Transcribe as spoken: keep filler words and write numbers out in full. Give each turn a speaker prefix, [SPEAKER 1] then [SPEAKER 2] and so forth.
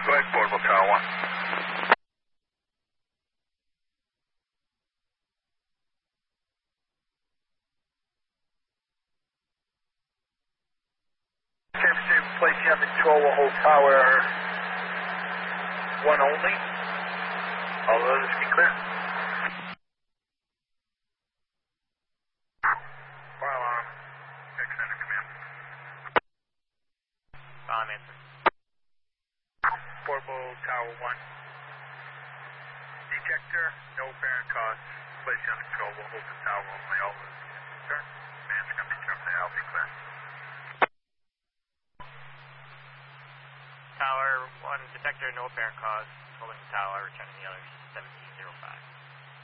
[SPEAKER 1] Go ahead, Portable Tower one. San Francisco, place you on control, we'll hold Tower one only. All others be clear. Fire alarm. Extended command.
[SPEAKER 2] Bomb answer.
[SPEAKER 1] Portable Tower one. Detector, no apparent cause. Place you on control, we'll hold the tower only. All others be clear. Man's going to be terminated. I'll be clear.
[SPEAKER 2] Tower one, detector, no apparent cause. Holding the tower, returning the others, seventeen zero five.